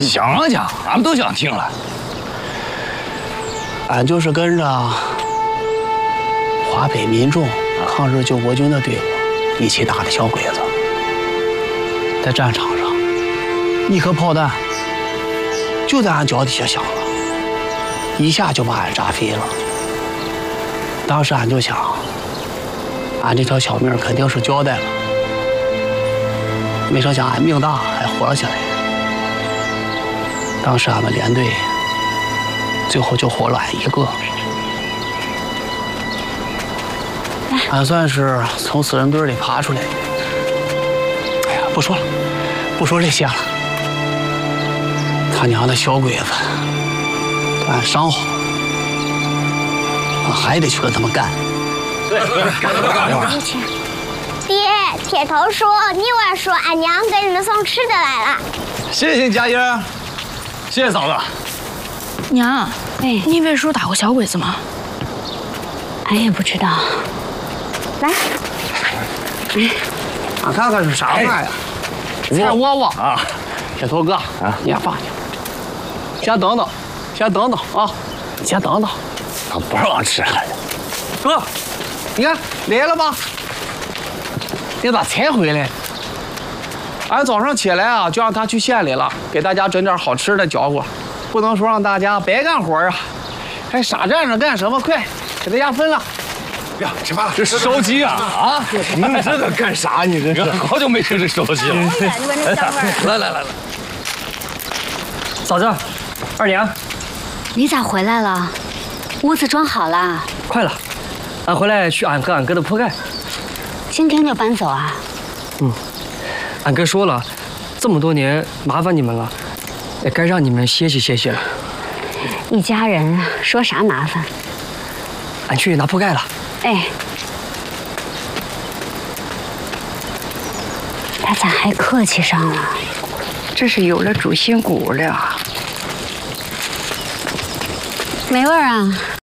讲讲，俺们都想听了。 俺就是跟着华北民众抗日救国军的队伍一起打的小鬼子，在战场上，一颗炮弹就在俺脚底下响了，一下就把俺炸飞了。当时俺就想，俺这条小命肯定是交代了，没成想俺命大还活了下来。当时俺们连队最后就活了俺一个，俺算是从死人堆里爬出来。哎呀，不说了，不说这些了。他娘的小鬼子，俺伤好，俺还得去跟他们干。 对，干！ 爹，铁头叔，你外说俺娘给你们送吃的来了。 谢谢佳音，谢谢嫂子。 娘，哎，你魏叔打过小鬼子吗？ 俺也不知道。来， 俺看看是啥菜呀？菜窝窝啊！铁头哥啊，你也放下，先等等，先等等啊，先等等。 他不让俺吃。 哥，你看来了吧？你咋才回来？俺早上起来啊，就让他去县里了，给大家整点好吃的嚼乎，不能说让大家白干活啊，还傻站着干什么？快，给大家分了。 呀，吃饭了。这烧鸡啊啊！你这个干啥？你这是好久没吃这烧鸡了。来， 嫂子，二娘， 你咋回来了？屋子装好了？ 快了，俺回来去俺哥的铺盖。 今天就搬走啊？ 俺哥说了，这么多年麻烦你们了，也该让你们歇息歇息了。 一家人说啥麻烦？ 俺去拿铺盖了。 哎，他咋还客气上了？ 这是有了主心骨了。 没味儿啊？